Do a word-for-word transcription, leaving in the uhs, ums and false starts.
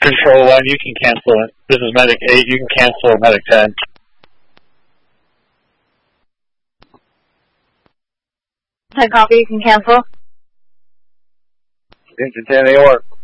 Control one, you can cancel it. This is Medic eight, you can cancel Medic ten. ten copy, you can cancel. Engine ten, A work.